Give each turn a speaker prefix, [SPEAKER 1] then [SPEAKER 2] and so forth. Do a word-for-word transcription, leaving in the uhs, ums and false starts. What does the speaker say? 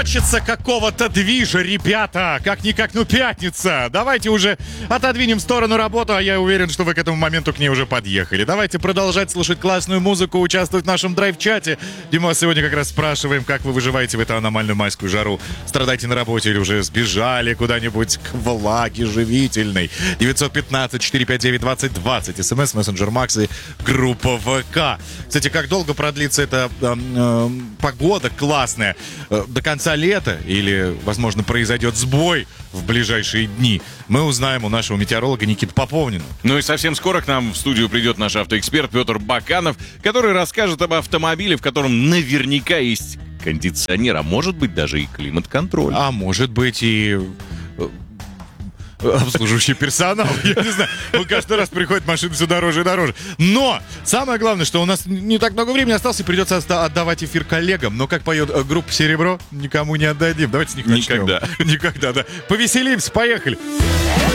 [SPEAKER 1] Хочется какого-то движа, ребята. Как-никак, ну пятница. Давайте уже отодвинем в сторону работу, а я уверен, что вы к этому моменту к ней уже подъехали. Давайте продолжать слушать классную музыку, участвовать в нашем драйв-чате. Дима, сегодня как раз спрашиваем, как вы выживаете в эту аномальную майскую жару. Страдаете на работе или уже сбежали куда-нибудь к влаге живительной? девятьсот пятнадцать четыреста пятьдесят девять двадцать двадцать. СМС, мессенджер Макс и группа ВК. Кстати, как долго продлится эта э, э, погода классная? Э, до конца лета или, возможно, произойдет сбой в ближайшие дни? Мы узнаем у нашего метеоролога Никиты Поповнина.
[SPEAKER 2] Ну и совсем скоро к нам в студию придет наш автоэксперт Петр Баканов, который расскажет об автомобиле, в котором наверняка есть кондиционер, а может быть даже и климат-контроль.
[SPEAKER 1] А может быть и... обслуживающий персонал. Я не знаю, он каждый раз приходит, машина все дороже и дороже. Но самое главное, что у нас не так много времени осталось, и придется отдавать эфир коллегам. Но, как поет группа «Серебро», никому не отдадим. Давайте с них начнем.
[SPEAKER 2] Никогда.
[SPEAKER 1] Никогда, да. Повеселимся, поехали.